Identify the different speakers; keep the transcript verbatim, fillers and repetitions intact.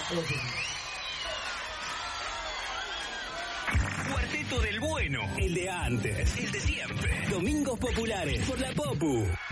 Speaker 1: Cuarteto del bueno, el de antes, el de siempre. Domingos populares por la Popu.